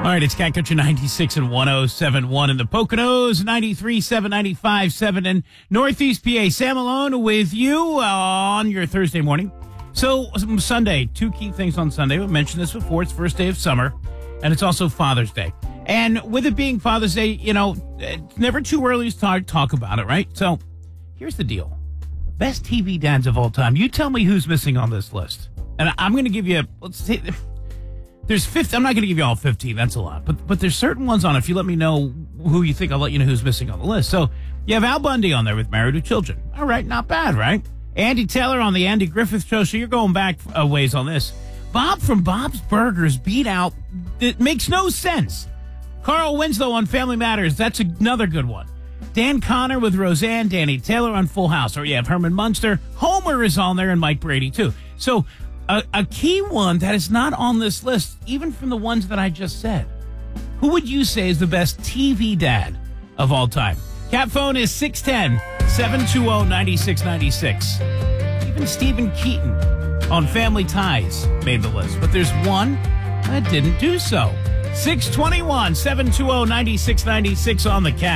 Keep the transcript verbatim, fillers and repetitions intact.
right, it's Cat Country ninety-six and one oh seven point one in the Poconos, ninety-three point seven, ninety-five point seven in Northeast P A. Sam Malone with you on your Thursday morning. So, Sunday, two key things on Sunday. We mentioned this before. It's first day of summer, and it's also Father's Day. And with it being Father's Day, you know, it's never too early to talk, talk about it, right? So, here's the deal. Best T V dads of all time. You tell me who's missing on this list. And I'm going to give you, let's say, there's fifty. I'm not going to give you all fifteen. That's a lot. But but there's certain ones on it. If you let me know who you think, I'll let you know who's missing on the list. So you have Al Bundy on there with Married with Children. All right, not bad, right? Andy Taylor on the Andy Griffith Show. So you're going back a ways on this. Bob from Bob's Burgers beat out. It makes no sense. Carl Winslow on Family Matters. That's another good one. Dan Connor with Roseanne. Danny Taylor on Full House. Or you have Herman Munster. Homer is on there, and Mike Brady, too. So a, a key one that is not on this list, even from the ones that I just said. Who would you say is the best T V dad of all time? Cat phone is six one zero, seven two zero, nine six nine six. Even Stephen Keaton on Family Ties made the list. But there's one that didn't do so. six two one, seven two zero, nine six nine six on the Cat.